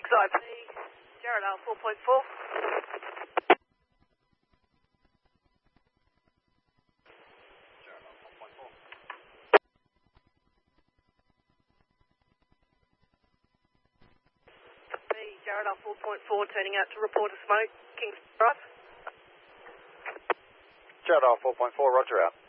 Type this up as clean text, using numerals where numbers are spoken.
IP, Jared L 4.4. Jared L 4.4, turning out to report a smoke, Kings Drive. Jared L 4.4, roger out.